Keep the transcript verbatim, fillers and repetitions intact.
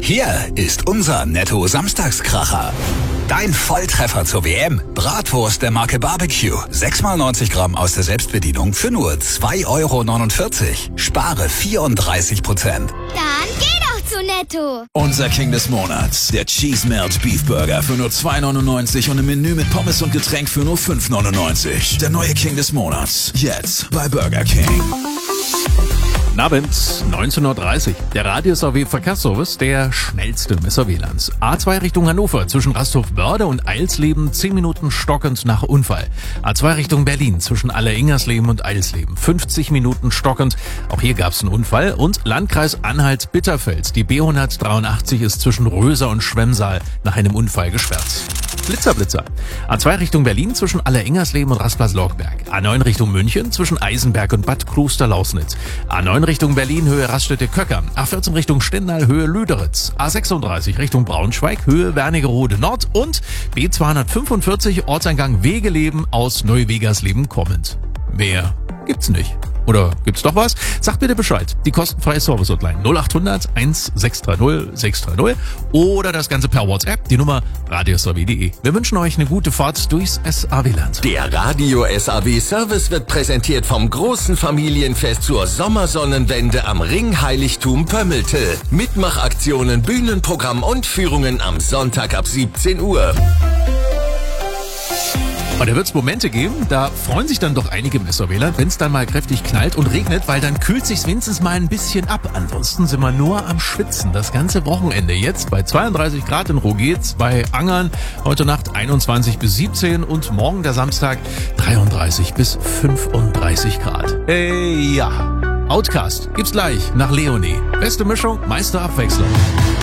Hier ist unser Netto-Samstagskracher. Dein Volltreffer zur W M. Bratwurst der Marke Barbecue. sechs mal neunzig Gramm aus der Selbstbedienung für nur zwei Euro neunundvierzig. Spare vierunddreißig Prozent. Dann geh doch zu Netto. Unser King des Monats. Der Cheese Melt Beef Burger für nur zwei neunundneunzig und ein Menü mit Pommes und Getränk für nur fünf neunundneunzig. Der neue King des Monats. Jetzt bei Burger King. Guten Abend, neunzehn Uhr dreißig. Der Radio-S A W Verkehrsservice, der schnellste im S A W-Land. A zwei Richtung Hannover, zwischen Rastorf-Börde und Eilsleben, zehn Minuten stockend nach Unfall. A zwei Richtung Berlin, zwischen Aller-Ingersleben und Eilsleben, fünfzig Minuten stockend. Auch hier gab es einen Unfall. Und Landkreis Anhalt-Bitterfeld. Die B hundertdreiundachtzig ist zwischen Röser und Schwemmsaal nach einem Unfall gesperrt. Blitzer, Blitzer. A zwei Richtung Berlin, zwischen Aller-Ingersleben und Rastplatz-Lorgberg. A neun Richtung München, zwischen Eisenberg und Bad Kloster-Lausnitz. A neun Richtung Berlin, Höhe Raststätte-Köcker. A vierzehn Richtung Stendal, Höhe Lüderitz. A sechsunddreißig Richtung Braunschweig, Höhe Wernigerode Nord. Und B zweihundertfünfundvierzig, Ortseingang Wegeleben aus Neuwegersleben kommend. Mehr gibt's nicht. Oder gibt's doch was? Sagt bitte Bescheid. Die kostenfreie Service-Hotline null achthundert sechshundert sechshundert oder das Ganze per WhatsApp, die Nummer radio s a w punkt d e. Wir wünschen euch eine gute Fahrt durchs S A W-Land. Der Radio-S A W-Service wird präsentiert vom großen Familienfest zur Sommersonnenwende am Ringheiligtum Pömmelte. Mitmachaktionen, Bühnenprogramm und Führungen am Sonntag ab siebzehn Uhr. Und da wird es Momente geben, da freuen sich dann doch einige im S A W-Land, wenn es dann mal kräftig knallt und regnet, weil dann kühlt sich's wenigstens mal ein bisschen ab. Ansonsten sind wir nur am Schwitzen das ganze Wochenende. Jetzt bei zweiunddreißig Grad in Rogetz, bei Angern, heute Nacht einundzwanzig bis siebzehn und morgen der Samstag dreiunddreißig bis fünfunddreißig Grad. Hey, ja. Outcast gibt's gleich nach Leonie. Beste Mischung, meiste Abwechslung.